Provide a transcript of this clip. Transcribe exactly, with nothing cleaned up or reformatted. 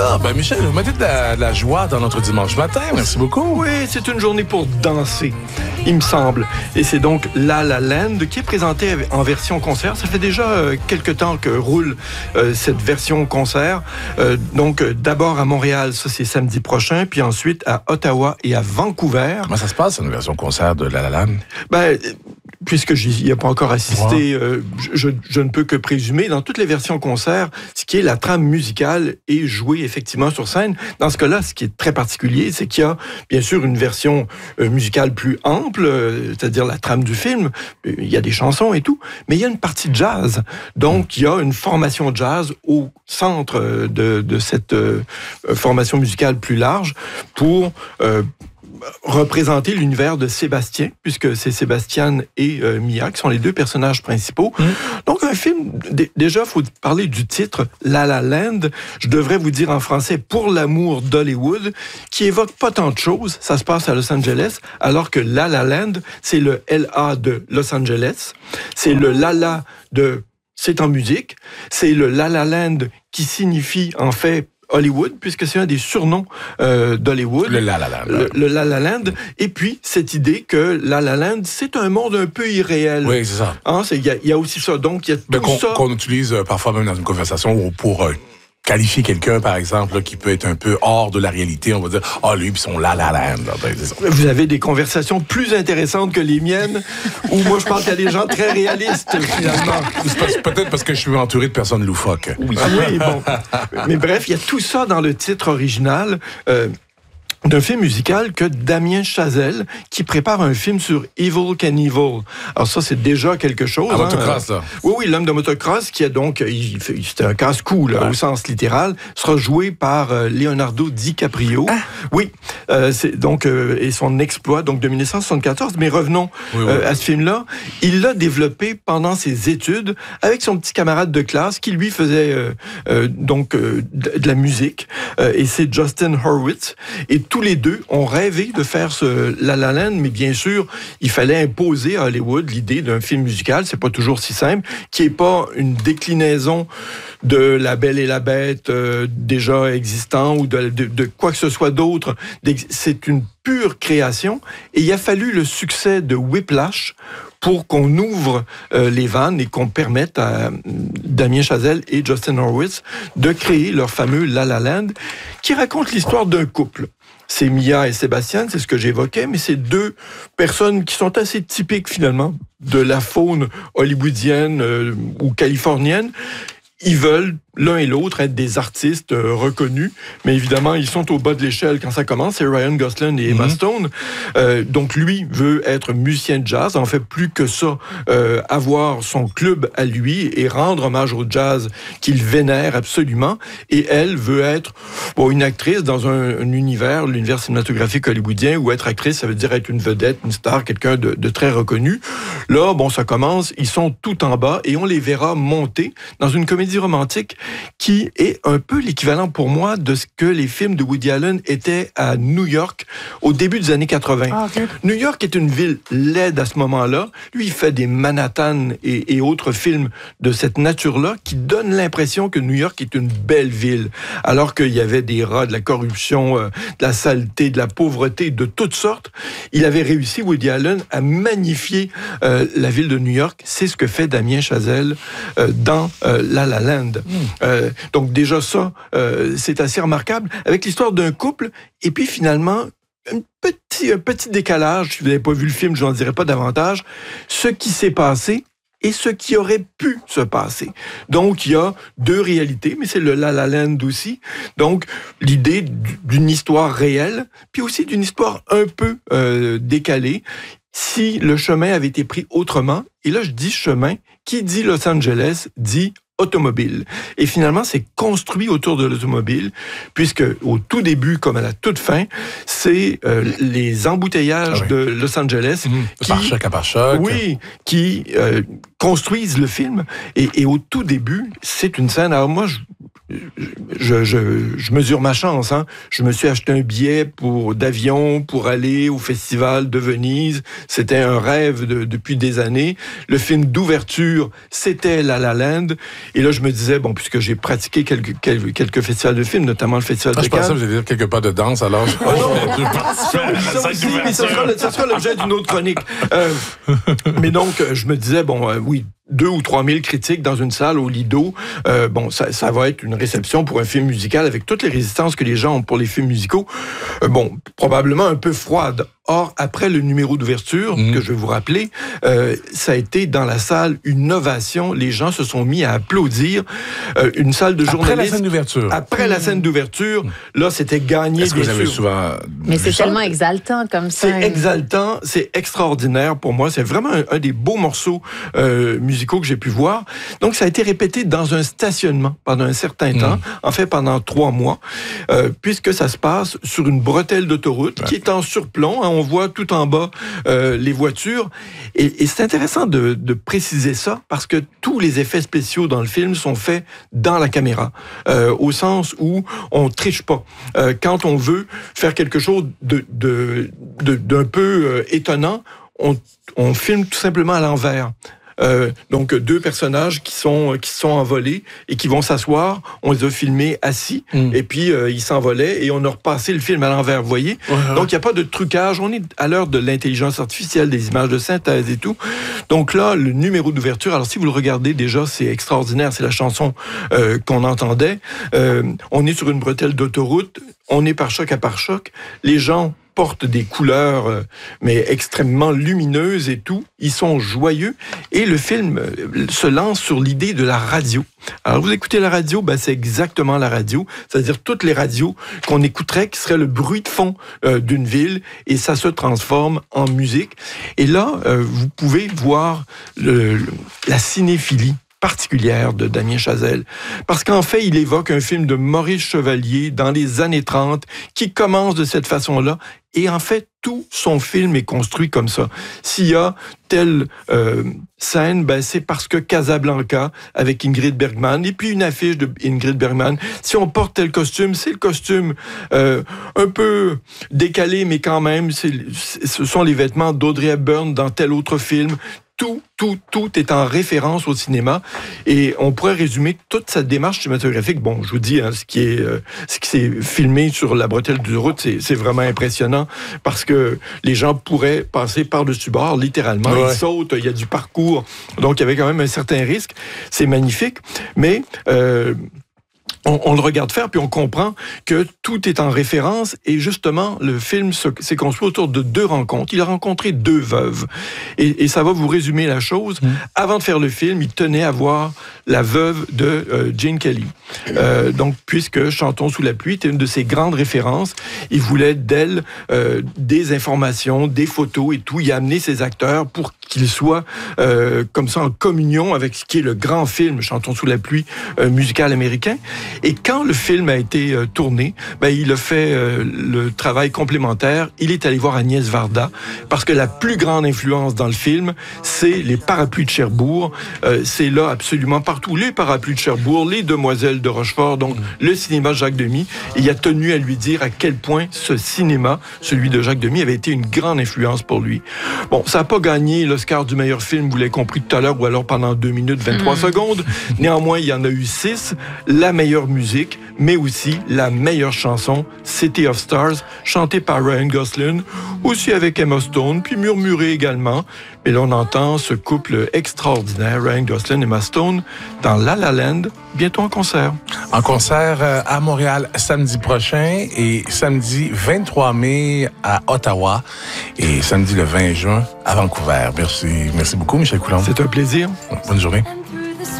Ah, ben Michel, vous mettez de la, de la joie dans notre dimanche matin. Merci beaucoup. Oui, c'est une journée pour danser, il me semble. Et c'est donc La La Land qui est présenté en version concert. Ça fait déjà euh, quelques temps que roule euh, cette version concert. Euh, donc, euh, d'abord à Montréal, ça c'est samedi prochain, puis ensuite à Ottawa et à Vancouver. Comment ça se passe, une version concert de La La Land? Ben, puisque j'y n'y ai pas encore assisté, euh, je, je ne peux que présumer, dans toutes les versions concert, ce qui est la trame musicale est jouée effectivement sur scène. Dans ce cas-là, ce qui est très particulier, c'est qu'il y a bien sûr une version euh, musicale plus ample, euh, c'est-à-dire la trame du film, euh, il y a des chansons et tout, mais il y a une partie jazz. Donc, il y a une formation jazz au centre de, de cette euh, formation musicale plus large pour... Euh, représenter l'univers de Sébastien, puisque c'est Sébastien et euh, Mia qui sont les deux personnages principaux. Mmh. Donc, un film, d- déjà, il faut parler du titre, La La Land. Je devrais vous dire en français, Pour l'amour d'Hollywood, qui évoque pas tant de choses. Ça se passe à Los Angeles, alors que La La Land, c'est le L A de Los Angeles. C'est le La La de... C'est en musique. C'est le La La Land qui signifie, en fait, Hollywood, puisque c'est un des surnoms euh, d'Hollywood. Le La La Land. Le, le La La Land. Et puis, cette idée que La La Land, c'est un monde un peu irréel. Oui, c'est ça. Hein, il y, y a aussi ça. Donc, il y a tout ben, qu'on, ça. Qu'on utilise euh, parfois même dans une conversation pour... Euh, qualifier quelqu'un, par exemple, là, qui peut être un peu hors de la réalité, on va dire, ah, oh, lui, puis son La La Land. Ben, vous avez des conversations plus intéressantes que les miennes, où moi, je pense qu'il y a des gens très réalistes, finalement. C'est peut-être parce que je suis entouré de personnes loufoques. Oui, oui, bon. Mais bref, il y a tout ça dans le titre original. Euh, d'un film musical que Damien Chazelle, qui prépare un film sur Evel Knievel. Alors ça, c'est déjà quelque chose. Un hein. motocross, là. Oui, oui, l'homme de motocross, qui a donc, il fait, c'était un casse-cou, là, ouais. Au sens littéral, sera joué par euh, Leonardo DiCaprio. Ah. Oui, euh, c'est donc, euh, et son exploit, donc de dix-neuf cent soixante-quatorze. Mais revenons oui, oui. Euh, à ce film-là. Il l'a développé pendant ses études avec son petit camarade de classe qui, lui, faisait euh, euh, donc euh, de, de la musique. Euh, et c'est Justin Hurwitz. Et tous les deux ont rêvé de faire ce La La Land, mais bien sûr, il fallait imposer à Hollywood l'idée d'un film musical. C'est pas toujours si simple, qui est pas une déclinaison de La Belle et la Bête euh, déjà existant ou de, de, de quoi que ce soit d'autre. C'est une pure création. Et il a fallu le succès de Whiplash pour qu'on ouvre euh, les vannes et qu'on permette à Damien Chazelle et Justin Hurwitz de créer leur fameux La La Land, qui raconte l'histoire d'un couple. C'est Mia et Sébastien, c'est ce que j'évoquais, mais c'est deux personnes qui sont assez typiques, finalement, de la faune hollywoodienne euh, ou californienne. Ils veulent, l'un et l'autre, être des artistes euh, reconnus, mais évidemment, ils sont au bas de l'échelle quand ça commence. C'est Ryan Gosling et Emma mm-hmm. Stone. Euh, donc, lui veut être musicien de jazz, en fait, plus que ça, euh, avoir son club à lui et rendre hommage au jazz qu'il vénère absolument. Et elle veut être bon, une actrice dans un, un univers, l'univers cinématographique hollywoodien, où être actrice, ça veut dire être une vedette, une star, quelqu'un de, de très reconnu. Là, bon, ça commence, ils sont tout en bas et on les verra monter dans une comédie romantique qui est un peu l'équivalent pour moi de ce que les films de Woody Allen étaient à New York au début des années quatre-vingt. Ah, okay. New York est une ville laide à ce moment-là. Lui, il fait des Manhattan et, et autres films de cette nature-là qui donnent l'impression que New York est une belle ville, alors qu'il y avait des rats, de la corruption, euh, de la saleté, de la pauvreté, de toutes sortes. Il avait réussi, Woody Allen, à magnifier euh, la ville de New York. C'est ce que fait Damien Chazelle euh, dans euh, La La Land. Mmh. Euh, donc déjà ça, euh, c'est assez remarquable, avec l'histoire d'un couple, et puis finalement, un petit, un petit décalage, si vous n'avez pas vu le film, je n'en dirai pas davantage, ce qui s'est passé et ce qui aurait pu se passer. Donc, il y a deux réalités, mais c'est le La La Land aussi. Donc, l'idée d'une histoire réelle, puis aussi d'une histoire un peu euh, décalée, si le chemin avait été pris autrement. Et là, je dis chemin, qui dit Los Angeles, dit automobile. Et finalement, c'est construit autour de l'automobile, puisque au tout début, comme à la toute fin, c'est euh, les embouteillages ah oui. de Los Angeles mmh. qui, par choc à par choc. Oui, qui euh, construisent le film. Et, et au tout début, c'est une scène. Alors moi, je, je, je, je mesure ma chance. Hein. Je me suis acheté un billet pour d'avion pour aller au festival de Venise. C'était un rêve de, depuis des années. Le film d'ouverture, c'était La La Land. Et là, je me disais, bon, puisque j'ai pratiqué quelques, quelques, quelques festivals de films, notamment le Festival ah, de Cannes. Je pensais que vous alliez dire quelques pas de danse, alors. Je... Oh, non, ça aussi, mais ça sera, ça sera l'objet d'une autre chronique. Euh, mais donc, je me disais, bon, euh, oui, deux ou trois mille critiques dans une salle au Lido. Euh, bon, ça, ça va être une réception pour un film musical avec toutes les résistances que les gens ont pour les films musicaux. Euh, bon, probablement un peu froide. Or, après le numéro d'ouverture, mmh. que je vais vous rappeler, euh, ça a été dans la salle une ovation. Les gens se sont mis à applaudir. Euh, une salle de journalistes... Après la scène d'ouverture. Après mmh. la scène d'ouverture, mmh. là, c'était gagné. Est-ce que vous avez souvent... Mais c'est tellement exaltant comme ça. C'est exaltant, c'est extraordinaire pour moi. C'est vraiment un, un des beaux morceaux euh, musicaux que j'ai pu voir. Donc, ça a été répété dans un stationnement pendant un certain mmh. temps, en fait pendant trois mois, euh, puisque ça se passe sur une bretelle d'autoroute ouais. qui est en surplomb. Hein, on voit tout en bas euh, les voitures. Et, et c'est intéressant de, de préciser ça parce que tous les effets spéciaux dans le film sont faits dans la caméra, euh, au sens où on triche pas. Euh, quand on veut faire quelque chose de, de, de, d'un peu euh, étonnant, on, on filme tout simplement à l'envers. Euh, donc deux personnages qui sont qui sont envolés et qui vont s'asseoir. On les a filmés assis mm. et puis euh, ils s'envolaient et on a repassé le film à l'envers. Vous voyez. Ouais, donc il y a pas de trucage. On est à l'heure de l'intelligence artificielle, des images de synthèse et tout. Donc là, le numéro d'ouverture. Alors si vous le regardez déjà, c'est extraordinaire. C'est la chanson euh, qu'on entendait. Euh, on est sur une bretelle d'autoroute. On est par choc à par choc. Les gens portent des couleurs, euh, mais extrêmement lumineuses et tout. Ils sont joyeux. Et le film euh, se lance sur l'idée de la radio. Alors, vous écoutez la radio, ben, c'est exactement la radio. C'est-à-dire toutes les radios qu'on écouterait, qui seraient le bruit de fond euh, d'une ville, et ça se transforme en musique. Et là, euh, vous pouvez voir le, le, la cinéphilie particulière de Damien Chazelle. Parce qu'en fait, il évoque un film de Maurice Chevalier dans les années trente qui commence de cette façon-là. Et en fait, tout son film est construit comme ça. S'il y a telle euh, scène, ben c'est parce que Casablanca avec Ingrid Bergman, et puis une affiche de Ingrid Bergman. Si on porte tel costume, c'est le costume euh, un peu décalé, mais quand même, c'est, ce sont les vêtements d'Audrey Hepburn dans tel autre film. Tout, tout, tout est en référence au cinéma et on pourrait résumer toute sa démarche cinématographique. Bon, je vous dis, hein, ce qui est, euh, ce qui s'est filmé sur la bretelle de route, c'est, c'est vraiment impressionnant parce que les gens pourraient passer par-dessus bord, littéralement. Ouais. Ils sautent, il y a du parcours, donc il y avait quand même un certain risque. C'est magnifique, mais... Euh, On, on le regarde faire, puis on comprend que tout est en référence. Et justement, le film se, s'est construit autour de deux rencontres. Il a rencontré deux veuves. Et, et ça va vous résumer la chose. Mmh. Avant de faire le film, il tenait à voir la veuve de euh, Gene Kelly. Euh, donc, puisque Chantons sous la pluie était une de ses grandes références, il voulait d'elle euh, des informations, des photos et tout. Il a amené ses acteurs pour qu'ils soient euh, comme ça en communion avec ce qui est le grand film Chantons sous la pluie euh, musical américain. Et quand le film a été euh, tourné, ben, il a fait euh, le travail complémentaire. Il est allé voir Agnès Varda parce que la plus grande influence dans le film, c'est les parapluies de Cherbourg. Euh, c'est là absolument partout. Les parapluies de Cherbourg, les demoiselles de Rochefort, donc le cinéma de Jacques Demy. Et il a tenu à lui dire à quel point ce cinéma, celui de Jacques Demy, avait été une grande influence pour lui. Bon, ça n'a pas gagné l'Oscar du meilleur film, vous l'avez compris tout à l'heure, ou alors pendant deux minutes vingt-trois mmh. secondes. Néanmoins, il y en a eu six. La meilleure musique, mais aussi la meilleure chanson, City of Stars, chantée par Ryan Gosling, aussi avec Emma Stone, puis murmurée également. Et là, on entend ce couple extraordinaire, Ryan Gosling et Emma Stone, dans La La Land, bientôt en concert. En concert à Montréal samedi prochain et samedi vingt-trois mai à Ottawa et samedi le vingt juin à Vancouver. Merci, merci beaucoup, Michel Coulombe. C'est un plaisir. Bonne journée.